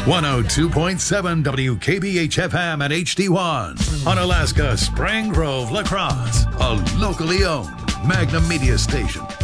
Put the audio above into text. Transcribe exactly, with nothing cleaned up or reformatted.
one oh two point seven W K B H F M and H D one. On Alaska Spring Grove, La Crosse. A locally owned Magnum Media station.